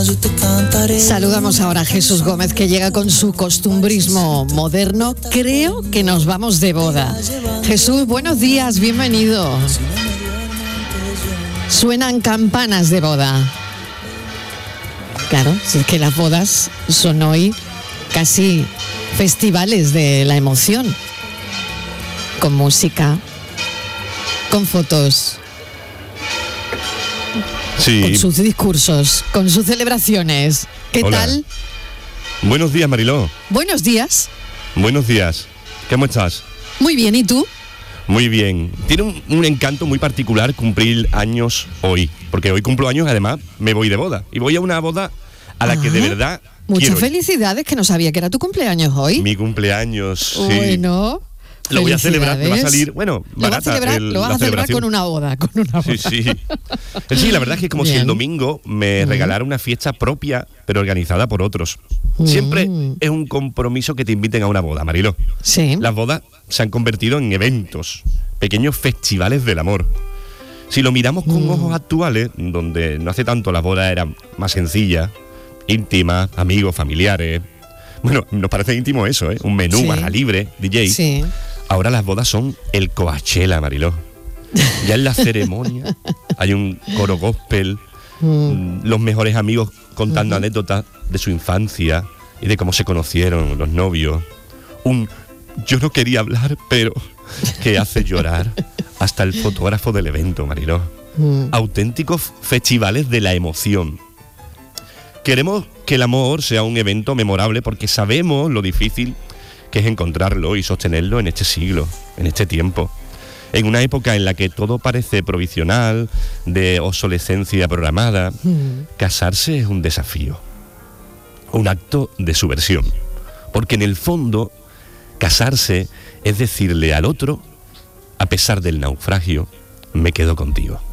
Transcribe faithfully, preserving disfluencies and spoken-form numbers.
Saludamos ahora a Jesús Gómez, que llega con su costumbrismo moderno. Creo que nos vamos de boda. Jesús, buenos días, bienvenido. Suenan campanas de boda. Claro, si es que las bodas son hoy casi festivales de la emoción. Con música, con fotos, sí, con sus discursos, con sus celebraciones. ¿Qué Hola. tal? Buenos días, Mariló. Buenos días. Buenos días. ¿Cómo estás? Muy bien, ¿y tú? Muy bien. Tiene un, un encanto muy particular cumplir años hoy, porque hoy cumplo años, además me voy de boda. Y voy a una boda a la Ah, que de verdad Muchas quiero ir. felicidades, que no sabía que era tu cumpleaños hoy. Mi cumpleaños, sí. Bueno, Lo voy a celebrar, me va a felicidades. salir, bueno, Lo vas a barata celebrar, el- lo vas la a celebrar celebración. con una boda, con una boda. Sí, sí. Sí, la verdad es que es como si Bien. el domingo me regalara una fiesta propia, pero organizada por otros. Siempre Mm. es un compromiso que te inviten a una boda, Mariló. Sí. Las bodas se han convertido en eventos, pequeños festivales del amor. Si lo miramos con Mm. ojos actuales, donde no hace tanto las bodas eran más sencillas, íntimas, amigos, familiares. Bueno, nos parece íntimo eso, ¿eh? Un menú, Sí. barra libre, D J. Sí. Ahora las bodas son el Coachella, Mariló. Ya en la ceremonia hay un coro gospel, mm, los mejores amigos contando anécdotas de su infancia y de cómo se conocieron los novios. Un yo no quería hablar, pero que hace llorar hasta el fotógrafo del evento, Mariló. Mm. Auténticos festivales de la emoción. Queremos que el amor sea un evento memorable porque sabemos lo difícil que es encontrarlo y sostenerlo en este siglo, en este tiempo. En una época en la que todo parece provisional, de obsolescencia programada, Mm. casarse es un desafío, un acto de subversión. Porque en el fondo, casarse es decirle al otro, a pesar del naufragio, me quedo contigo.